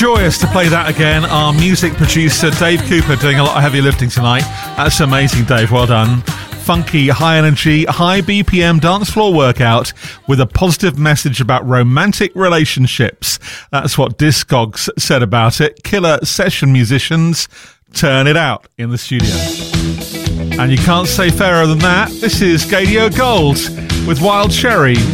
joyous to play that again. Our music producer, Dave Cooper, doing a lot of heavy lifting tonight. That's amazing, Dave. Well done. Funky, high energy, high BPM dance floor workout with a positive message about romantic relationships. That's what Discogs said about it. Killer session musicians, turn it out in the studio. And you can't say fairer than that. This is Gadio Gold with Wild Cherry.